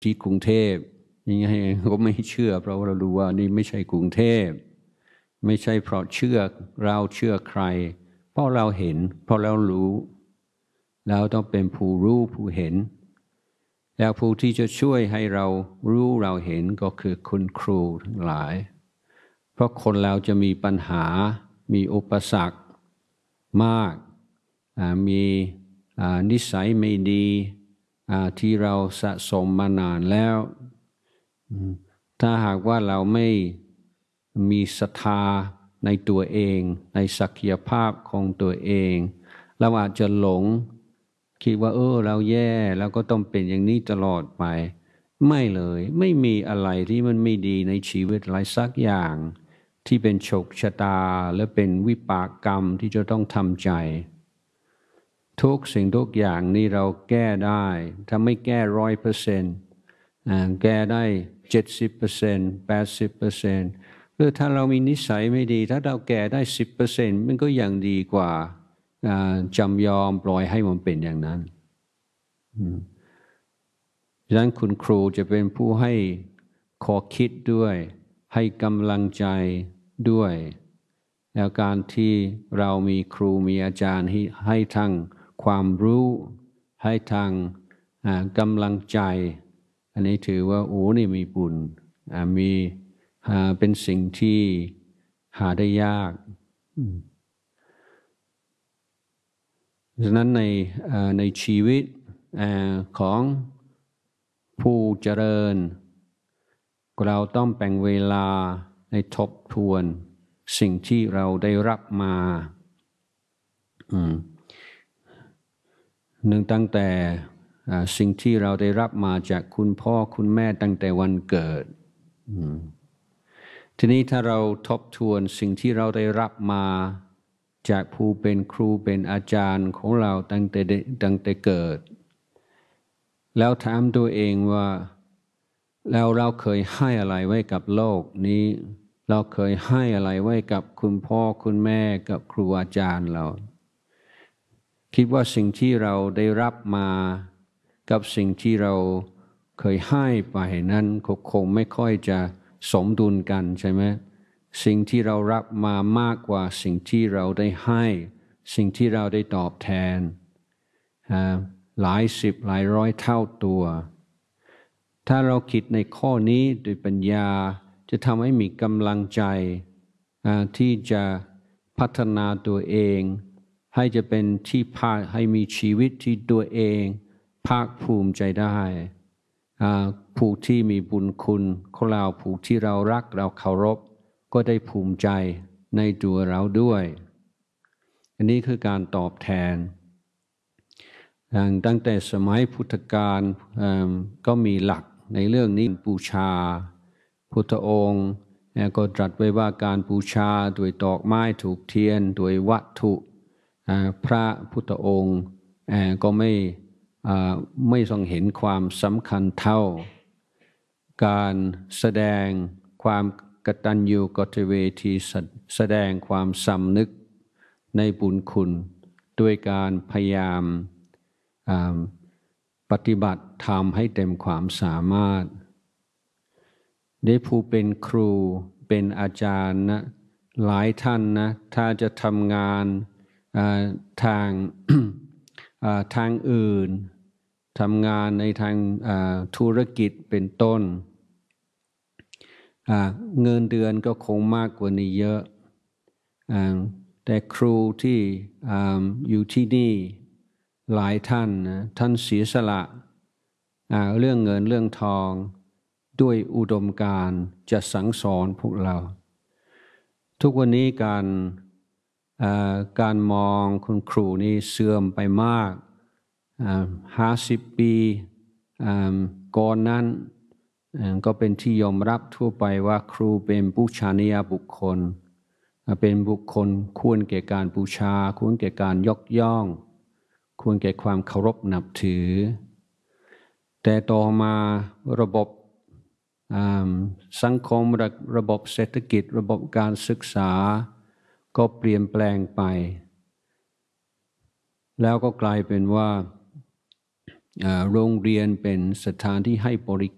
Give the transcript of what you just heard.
ที่กรุงเทพยังไงก็ไม่เชื่อเพราะเรารู้ว่านี่ไม่ใช่กรุงเทพไม่ใช่เพราะเราเชื่อใครเพราะเราเห็นเพราะเรารู้เราต้องเป็นผู้รู้ผู้เห็นแล้วผู้ที่จะช่วยให้เรารู้เราเห็นก็คือคุณครูทั้งหลายเพราะคนเราจะมีปัญหามีอุปสรรคมากมีนิสัยไม่ดีที่เราสะสมมานานแล้วถ้าหากว่าเราไม่มีศรัทธาในตัวเองในศักยภาพของตัวเองเราอาจจะหลงคิดว่าเราแย่แล้วก็ต้องเป็นอย่างนี้ตลอดไปไม่เลยไม่มีอะไรที่มันไม่ดีในชีวิตอะไรสักอย่างที่เป็นโชคชะตาและเป็นวิบากกรรมที่จะต้องทำใจทุกสิ่งทุกอย่างนี่เราแก้ได้ถ้าไม่แก้100%แก้ได้70% 80%หรือถ้าเรามีนิสัยไม่ดีถ้าเราแก้ได้10%มันก็ยังดีกว่าจำยอมปล่อยให้มันเป็นอย่างนั้นดังนั้นคุณครูจะเป็นผู้ให้ข้อคิดด้วยให้กำลังใจด้วยแล้วการที่เรามีครูมีอาจารย์ให้ทั้งความรู้ให้ทั้งกำลังใจอันนี้ถือว่านี่มีบุญมีเป็นสิ่งที่หาได้ยากฉะนั้นในชีวิตของผู้เจริญเราต้องแบ่งเวลาในทบทวนสิ่งที่เราได้รับมาตั้งแต่สิ่งที่เราได้รับมาจากคุณพ่อคุณแม่ตั้งแต่วันเกิดทีนี้ถ้าเราทบทวนสิ่งที่เราได้รับมาจากผู้เป็นครูเป็นอาจารย์ของเราตั้งแต่เกิดแล้วถามตัวเองว่าแล้วเราเคยให้อะไรไว้กับโลกนี้เราเคยให้อะไรไว้กับคุณพ่อคุณแม่กับครูอาจารย์เราคิดว่าสิ่งที่เราได้รับมากับสิ่งที่เราเคยให้ไปนั้นคงไม่ค่อยจะสมดุลกันใช่ไหมสิ่งที่เรารับมามากกว่าสิ่งที่เราได้ให้สิ่งที่เราได้ตอบแทนหลายสิบหลายร้อยเท่าตัวถ้าเราคิดในข้อนี้ด้วยปัญญาจะทำให้มีกำลังใจที่จะพัฒนาตัวเองให้จะเป็นที่ให้มีชีวิตที่ตัวเองภาคภูมิใจได้ผู้ที่มีบุญคุณของเราผู้ที่เรารักเราเคารพก็ได้ภูมิใจในตัวเราด้วยอันนี้คือการตอบแทนตั้งแต่สมัยพุทธกาลก็มีหลักในเรื่องนี้บูชาพุทธองค์ก็ตรัสไว้ว่าการบูชาด้วยดอกไม้ถูกเทียนด้วยวัตถุพระพุทธองค์ก็ไม่ทรงเห็นความสำคัญเท่าการแสดงความกตัญญูกตเวทีแสดงความสำนึกในบุญคุณด้วยการพยายามปฏิบัติทำให้เต็มความสามารถได้ผู้เป็นครูเป็นอาจารย์นะหลายท่านนะถ้าจะทำงานทาง ทางอื่นทำงานในทางธุรกิจเป็นต้นเงินเดือนก็คงมากกว่านี้เยอะแต่ครูที่อยู่ที่นี่หลายท่านนะท่านเสียสละเรื่องเงินเรื่องทองด้วยอุดมการณ์จะสั่งสอนพวกเราทุกวันนี้การมองคุณครูนี่เสื่อมไปมาก50 ปีก่อนนั้นก็เป็นที่ยอมรับทั่วไปว่าครูเป็นบูชนียบุคคลเป็นบุคคลควรแก่การบูชาควรแก่การยกย่องควรแก่ความเคารพนับถือแต่ต่อมาระบบสังคมระบบเศรษฐกิจระบบการศึกษาก็เปลี่ยนแปลงไปแล้วก็กลายเป็นว่าโรงเรียนเป็นสถานที่ให้บริ